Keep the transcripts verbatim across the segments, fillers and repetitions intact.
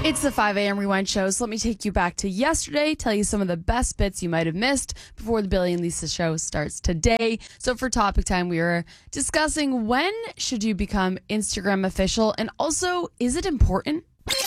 It's the five a.m. Rewind show, so let me take you back to yesterday, tell you some of the best bits you might have missed before the Billy and Lisa show starts today. So for topic time, we were discussing when should you become Instagram official, and also, is it important?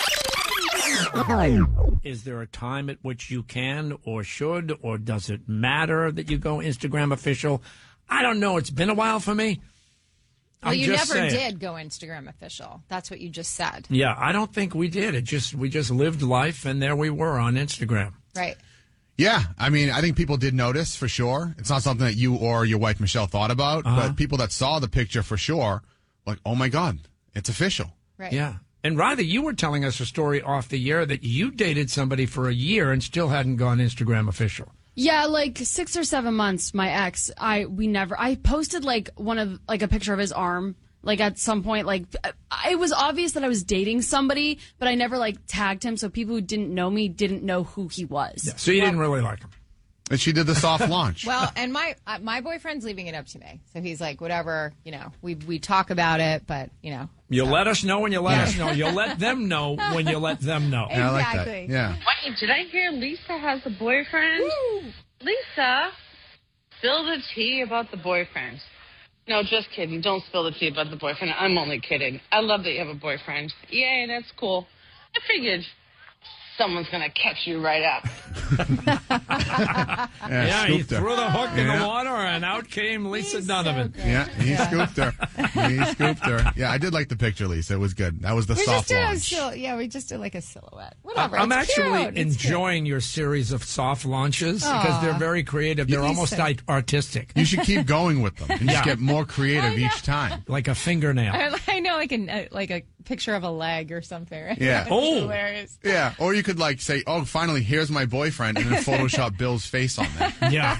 Is there a time at which you can or should, or does it matter that you go Instagram official? I don't know. It's been a while for me. Well, I'm you just never saying. did go Instagram official. That's what you just said. Yeah, I don't think we did. It just we just lived life, and there we were on Instagram. Right. Yeah, I mean, I think people did notice for sure. It's not something that you or your wife Michelle thought about, Uh-huh. but people that saw the picture for sure, like, oh my God, it's official. Right. Yeah. And Ryder, you were telling us a story off the air that you dated somebody for a year and still hadn't gone Instagram official. Yeah, like six or seven months, my ex, I we never, I posted like one of, like a picture of his arm, like at some point, like, it was obvious that I was dating somebody, but I never like tagged him, so people who didn't know me didn't know who he was. Yeah, so you Well- didn't really like him. And she did the soft launch. Well, and my uh, my boyfriend's leaving it up to me. So he's like, whatever, you know, we we talk about it, but, you know. You so. let us know when you let Yeah. us know. You'll let them know when you let them know. Yeah, I like that. Exactly. Yeah. Wait, did I hear Lisa has a boyfriend? Lisa, spill the tea about the boyfriend. No, just kidding. Don't spill the tea about the boyfriend. I'm only kidding. I love that you have a boyfriend. Yay, that's cool. I figured someone's going to catch you right up. Yeah, Yeah, he scooped her. threw the hook in Yeah. the water, and out came Lisa He's Donovan. so great. Yeah, he scooped her. He scooped her. Yeah, I did like the picture, Lisa. It was good. That was the We soft just did a launch. sil- yeah, we just did like a silhouette. Whatever. I'm it's actually cute. It's cute. enjoying your series of soft launches because they're very creative. They're He's almost so- like artistic, You should keep going with them and just Yeah. get more creative each time. like a fingernail. I, I know, like a like a picture of a leg or something. Right? Yeah. It's Oh. hilarious. Yeah, or you could like say, "Oh, finally, here's my boyfriend," and then Photoshop Bill's face on there. Yeah.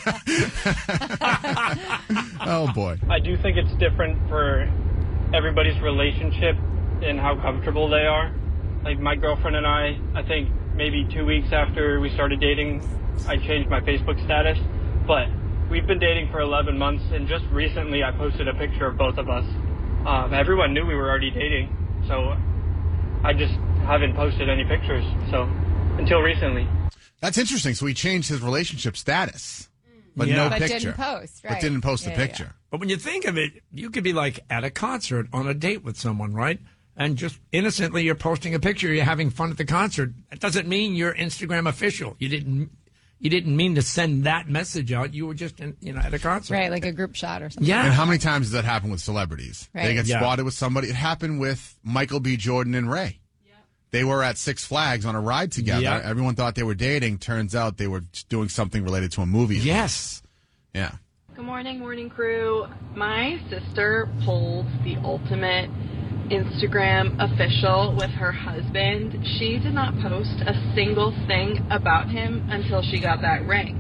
Oh boy. I do think it's different for everybody's relationship and how comfortable they are. Like my girlfriend and I, I think maybe two weeks after we started dating, I changed my Facebook status. But we've been dating for eleven months, and just recently I posted a picture of both of us. Um, everyone knew we were already dating, so I just haven't posted any pictures. So until recently. That's interesting. So he changed his relationship status, but Yeah. no But picture. didn't post, right? But didn't post Yeah, the yeah, picture. But when you think of it, you could be like at a concert on a date with someone, right? And just innocently you're posting a picture, you're having fun at the concert. That doesn't mean you're Instagram official. You didn't you didn't mean to send that message out. You were just in, you know, at a concert. Right, like a group shot or something. Yeah. And how many times does that happen with celebrities? They Right. get Yeah. spotted with somebody. It happened with Michael B. Jordan and Ray. They were at Six Flags on a ride together. Yeah. Everyone thought they were dating. Turns out they were doing something related to a movie. Yes. Yeah. Good morning, morning crew. My sister pulled the ultimate Instagram official with her husband. She did not post a single thing about him until she got that ring.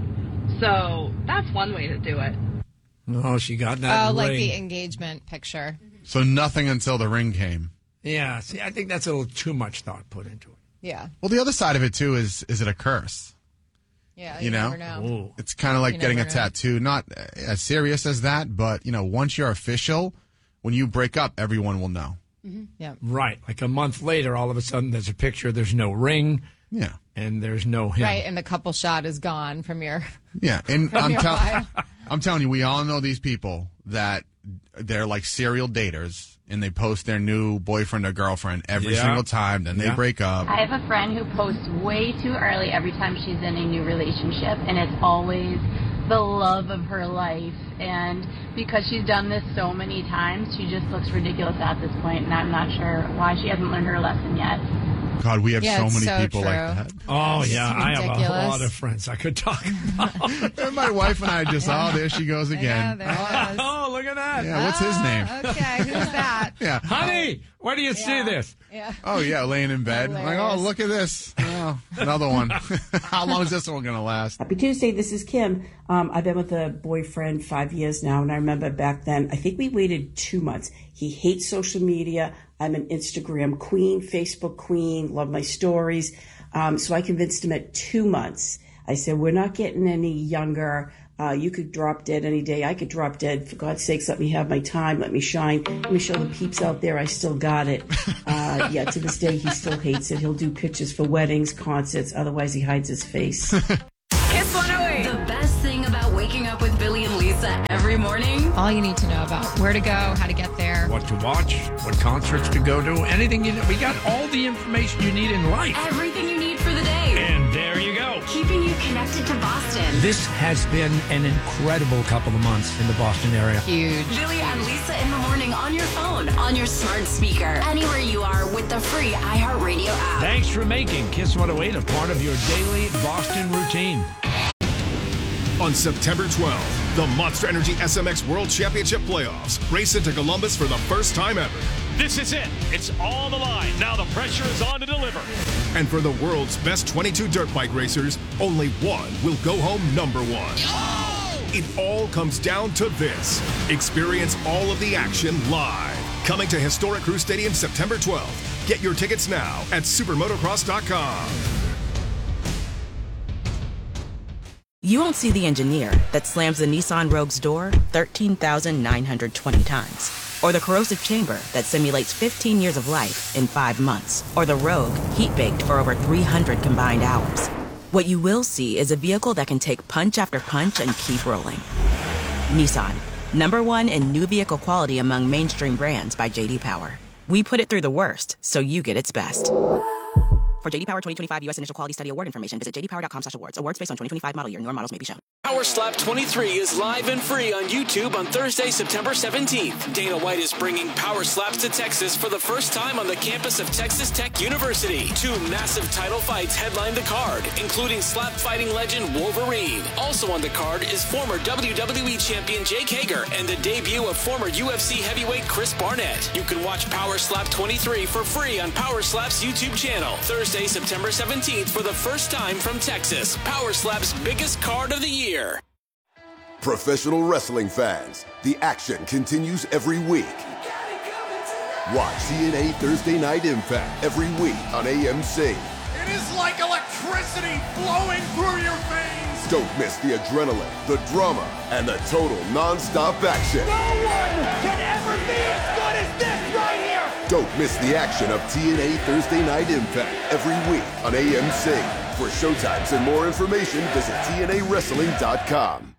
So that's one way to do it. Oh, she got that Oh, like ring. the engagement picture. So nothing until the ring came. Yeah. See, I think that's a little too much thought put into it. Yeah. Well, the other side of it, too, is is it a curse? Yeah. You You, know? never know. Ooh. It's kind of like You getting a never know. tattoo. Not as serious as that, but, you know, once you're official, when you break up, everyone will know. Yeah. Right. Like a month later, all of a sudden there's a picture, there's no ring, Yeah. and there's no him. Right, and the couple shot is gone from your. Yeah. And I'm, your tell- bio. I'm telling you, we all know these people that they're like serial daters and they post their new boyfriend or girlfriend every Yeah. single time, then they Yeah. break up. I have a friend who posts way too early every time she's in a new relationship, and it's always the love of her life. And because she's done this so many times, she just looks ridiculous at this point, and I'm not sure why she hasn't learned her lesson yet. God, we have Yeah, so it's many so people like true. that. Oh, It's yeah. I have a ridiculous. lot of friends I could talk about. And my wife and I just, oh, there she goes again. Yeah, there it is. Oh, look at that. Yeah, what's his name? Okay, who's that? Yeah. Honey, where do you see this? Yeah. Oh, yeah, laying in bed. I'm like, oh, Hilarious. look at this. Oh, another one. How long is this one going to last? Happy Tuesday. This is Kim. Um, I've been with a boyfriend five years now, and I remember back then, I think we waited two months. He hates social media. I'm an Instagram queen, Facebook queen, love my stories. Um, so I convinced him at two months. I said, we're not getting any younger. Uh, you could drop dead any day. I could drop dead. For God's sakes, let me have my time. Let me shine. Let me show the peeps out there I still got it. Uh, yeah, to this day, he still hates it. He'll do pictures for weddings, concerts. Otherwise, he hides his face. Kiss one oh eight. The best thing about waking up with Billy and Lisa every morning. All you need to know about where to go, how to get there. What to watch, what concerts to go to, anything you know. We got all the information you need in life. Everything you need for the day. And there you go. Keeping you connected to Boston. This has been an incredible couple of months in the Boston area. Huge. Billy and Lisa in the morning on your phone, on your smart speaker, anywhere you are with the free iHeartRadio app. Thanks for making Kiss one oh eight a part of your daily Boston routine. On September twelfth, the Monster Energy S M X World Championship Playoffs race into Columbus for the first time ever. This is it. It's on the line. Now the pressure is on to deliver. And for the world's best twenty-two dirt bike racers, only one will go home number one. Oh! It all comes down to this. Experience all of the action live. Coming to historic Crew Stadium September twelfth. Get your tickets now at supermotocross dot com. You won't see the engineer that slams the Nissan Rogue's door thirteen thousand nine hundred twenty times. Or the corrosive chamber that simulates fifteen years of life in five months. Or the Rogue heat-baked for over three hundred combined hours. What you will see is a vehicle that can take punch after punch and keep rolling. Nissan, number one in new vehicle quality among mainstream brands by J D Power. We put it through the worst, so you get its best. For J D Power twenty twenty-five U S Initial Quality Study Award information, visit j d power dot com slash awards. Awards based on twenty twenty-five model year. Newer models may be shown. Power Slap twenty-three is live and free on YouTube on Thursday, September seventeenth. Dana White is bringing Power Slaps to Texas for the first time on the campus of Texas Tech University. Two massive title fights headline the card, including slap fighting legend Wolverine. Also on the card is former W W E champion Jake Hager and the debut of former U F C heavyweight Chris Barnett. You can watch Power Slap twenty-three for free on Power Slap's YouTube channel. Thursday, September seventeenth for the first time from Texas. Power Slap's biggest card of the year. Professional wrestling fans, the action continues every week. Watch T N A Thursday Night Impact every week on A M C. It is like electricity flowing through your veins. Don't miss the adrenaline, the drama, and the total non-stop action. No one can ever be as good as this right here. Don't miss the action of T N A Thursday Night Impact every week on A M C. For showtimes and more information, visit T N A wrestling dot com.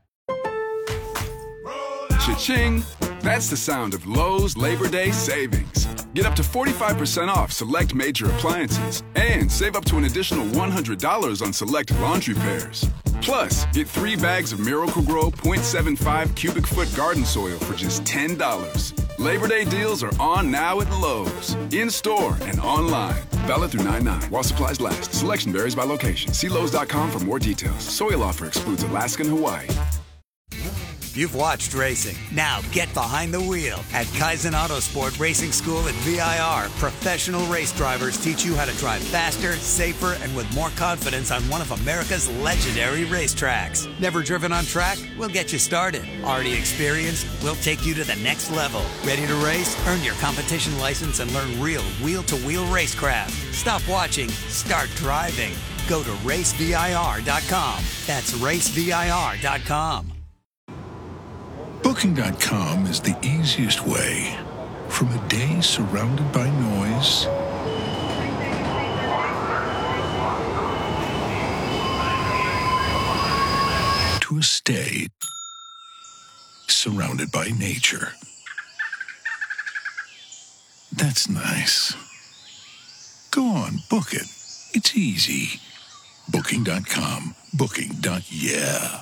Cha-ching! That's the sound of Lowe's Labor Day savings. Get up to forty-five percent off select major appliances and save up to an additional one hundred dollars on select laundry pairs. Plus, get three bags of Miracle-Gro point seven five cubic foot garden soil for just ten dollars. Labor Day deals are on now at Lowe's. In-store and online. Valid through nine nine while supplies last. Selection varies by location. See Lowe's dot com for more details. Soil offer excludes Alaska and Hawaii. You've watched racing. Now get behind the wheel. At Kaizen Autosport Racing School at V I R, professional race drivers teach you how to drive faster, safer, and with more confidence on one of America's legendary racetracks. Never driven on track? We'll get you started. Already experienced? We'll take you to the next level. Ready to race? Earn your competition license and learn real wheel-to-wheel racecraft. Stop watching. Start driving. Go to race V I R dot com. That's race V I R dot com. Booking dot com is the easiest way. From a day surrounded by noise to a stay surrounded by nature. That's nice. Go on, book it. It's easy. Booking dot com. Booking. Yeah.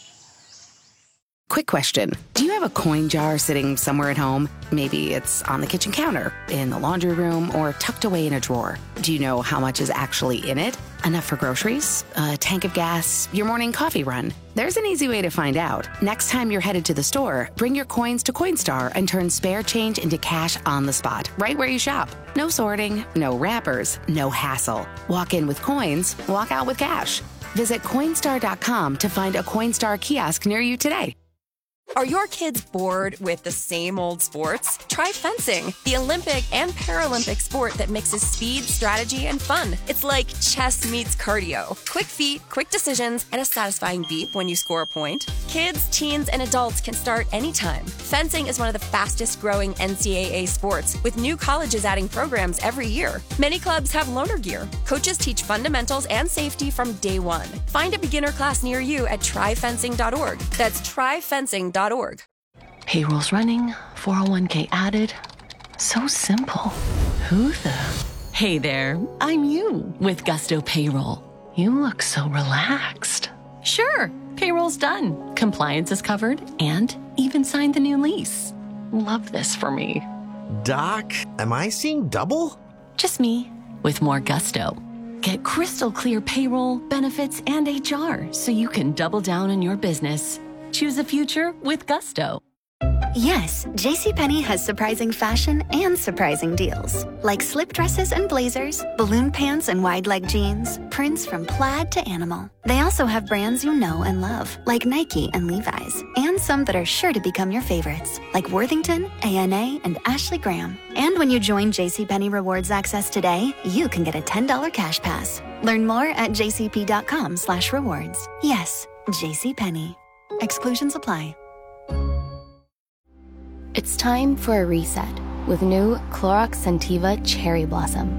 Quick question. Do you have a coin jar sitting somewhere at home? Maybe it's on the kitchen counter, in the laundry room, or tucked away in a drawer. Do you know how much is actually in it? Enough for groceries? A tank of gas? Your morning coffee run? There's an easy way to find out. Next time you're headed to the store, bring your coins to Coinstar and turn spare change into cash on the spot, right where you shop. No sorting, no wrappers, no hassle. Walk in with coins, walk out with cash. Visit Coinstar dot com to find a Coinstar kiosk near you today. Are your kids bored with the same old sports? Try fencing, the Olympic and Paralympic sport that mixes speed, strategy, and fun. It's like chess meets cardio. Quick feet, quick decisions, and a satisfying beep when you score a point. Kids Kids, teens, and adults can start anytime. Fencing is one of the fastest growing N C double A sports, with new colleges adding programs every year. Many clubs have loaner gear. Coaches teach fundamentals and safety from day one. Find a beginner class near you at try fencing dot org. That's try fencing dot org. Payroll's running, four oh one k added. So simple. Who the? Hey there, I'm you with Gusto Payroll. You look so relaxed. Sure, payroll's done. Compliance is covered and even signed the new lease. Love this for me. Doc, am I seeing double? Just me with more gusto. Get crystal clear payroll, benefits, and H R so you can double down on your business. Choose a future with Gusto. Yes, JCPenney has surprising fashion and surprising deals. Like slip dresses and blazers, balloon pants and wide leg jeans, prints from plaid to animal. They also have brands you know and love, like Nike and Levi's, and some that are sure to become your favorites, like Worthington, A N A, and Ashley Graham. And when you join JCPenney Rewards Access today, you can get a ten dollars cash pass. Learn more at jcp.com slash rewards. Yes, JCPenney. Exclusions apply. It's time for a reset with new Clorox Scentiva Cherry Blossom.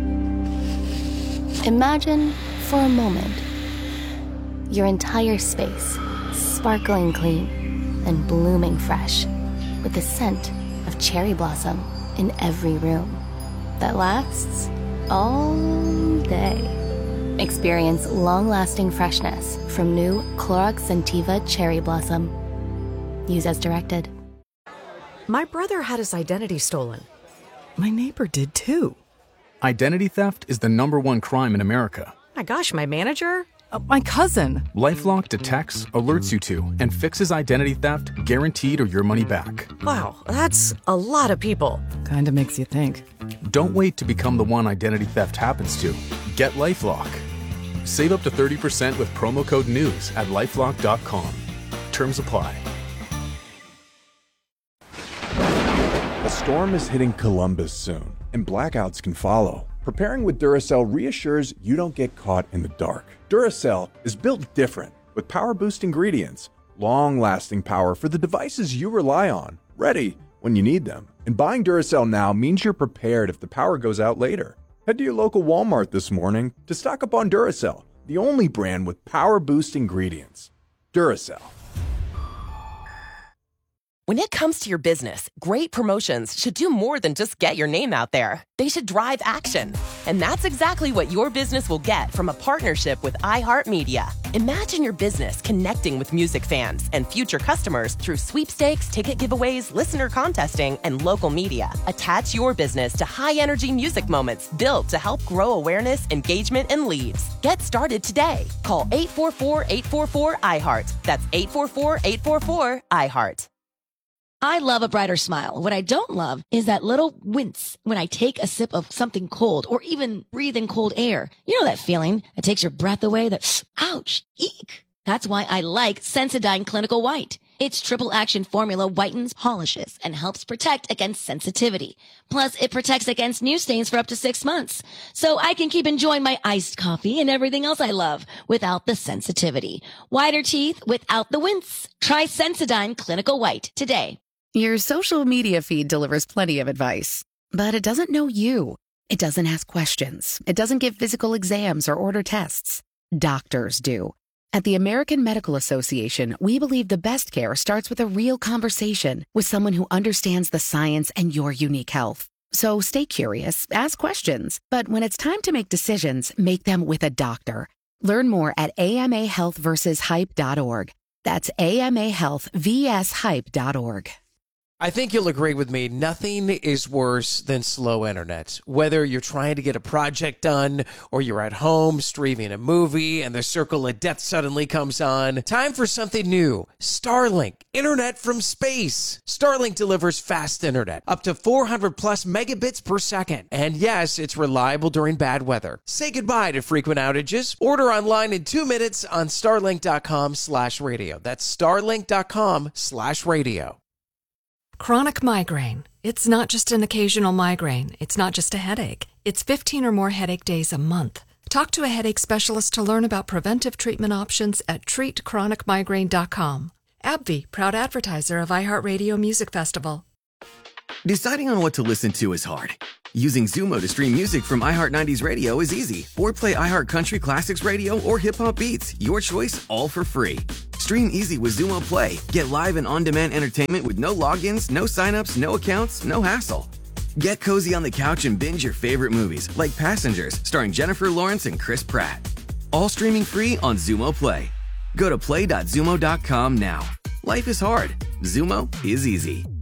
Imagine, for a moment, your entire space sparkling clean and blooming fresh with the scent of cherry blossom in every room that lasts all day. Experience long-lasting freshness from new Clorox Scentiva Cherry Blossom. Use as directed. My brother had his identity stolen. My neighbor did too. Identity theft is the number one crime in America. My gosh, my manager? Uh, my cousin. LifeLock detects, alerts you to, and fixes identity theft guaranteed or your money back. Wow, that's a lot of people. Kinda makes you think. Don't wait to become the one identity theft happens to. Get LifeLock. Save up to thirty percent with promo code NEWS at lifelock dot com. Terms apply. A storm is hitting Columbus soon, and blackouts can follow. Preparing with Duracell reassures you don't get caught in the dark. Duracell is built different, with power-boost ingredients, long-lasting power for the devices you rely on, ready when you need them. And buying Duracell now means you're prepared if the power goes out later. Head to your local Walmart this morning to stock up on Duracell, the only brand with power-boost ingredients. Duracell. When it comes to your business, great promotions should do more than just get your name out there. They should drive action. And that's exactly what your business will get from a partnership with iHeartMedia. Imagine your business connecting with music fans and future customers through sweepstakes, ticket giveaways, listener contesting, and local media. Attach your business to high-energy music moments built to help grow awareness, engagement, and leads. Get started today. Call eight four four, eight four four, I heart. That's eight four four, eight four four, I heart. I love a brighter smile. What I don't love is that little wince when I take a sip of something cold or even breathe in cold air. You know that feeling that takes your breath away, that, ouch, eek. That's why I like Sensodyne Clinical White. Its triple action formula whitens, polishes, and helps protect against sensitivity. Plus, it protects against new stains for up to six months. So I can keep enjoying my iced coffee and everything else I love without the sensitivity. Whiter teeth without the wince. Try Sensodyne Clinical White today. Your social media feed delivers plenty of advice, but it doesn't know you. It doesn't ask questions. It doesn't give physical exams or order tests. Doctors do. At the American Medical Association, we believe the best care starts with a real conversation with someone who understands the science and your unique health. So stay curious, ask questions, but when it's time to make decisions, make them with a doctor. Learn more at A M A health versus hype dot org. That's A M A health versus hype dot org. I think you'll agree with me, nothing is worse than slow internet. Whether you're trying to get a project done or you're at home streaming a movie and the circle of death suddenly comes on, time for something new. Starlink, internet from space. Starlink delivers fast internet, up to four hundred plus megabits per second. And yes, it's reliable during bad weather. Say goodbye to frequent outages. Order online in two minutes on starlink.com slash radio. That's starlink.com slash radio. Chronic migraine. It's not just an occasional migraine. It's not just a headache. It's fifteen or more headache days a month. Talk to a headache specialist to learn about preventive treatment options at treat chronic migraine dot com. AbbVie, proud advertiser of iHeartRadio Music Festival. Deciding on what to listen to is hard. Using Zumo to stream music from iHeart nineties Radio is easy. Or play iHeart Country Classics Radio or Hip Hop Beats. Your choice, all for free. Stream easy with Zumo Play. Get live and on-demand entertainment with no logins, no signups, no accounts, no hassle. Get cozy on the couch and binge your favorite movies, like Passengers, starring Jennifer Lawrence and Chris Pratt. All streaming free on Zumo Play. Go to play dot zumo dot com now. Life is hard. Zumo is easy.